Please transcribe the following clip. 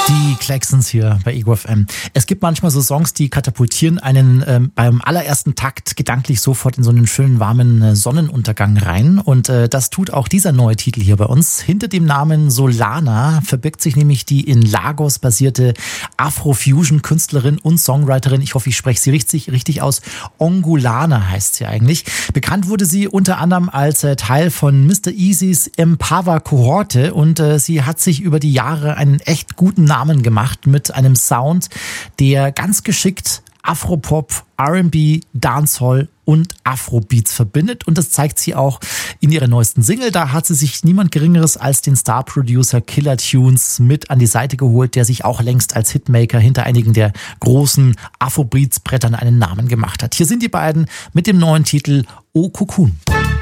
Die Klaxons hier bei Ego FM. Es gibt manchmal so Songs, die katapultieren einen beim allerersten Takt gedanklich sofort in so einen schönen, warmen Sonnenuntergang rein. Und das tut auch dieser neue Titel hier bei uns. Hinter dem Namen Solana verbirgt sich nämlich die in Lagos basierte Afrofusion-Künstlerin und Songwriterin. Ich hoffe, ich spreche sie richtig aus. Ongulana heißt sie eigentlich. Bekannt wurde sie unter anderem als Teil von Mr. Easys Empower-Kohorte und sie hat sich über die Jahre einen echt guten Namen gemacht mit einem Sound, der ganz geschickt Afropop, R&B, Dancehall und Afrobeats verbindet. Und das zeigt sie auch in ihrer neuesten Single. Da hat sie sich niemand Geringeres als den Star-Producer Killer Tunes mit an die Seite geholt, der sich auch längst als Hitmaker hinter einigen der großen Afrobeats-Brettern einen Namen gemacht hat. Hier sind die beiden mit dem neuen Titel O Cocoon.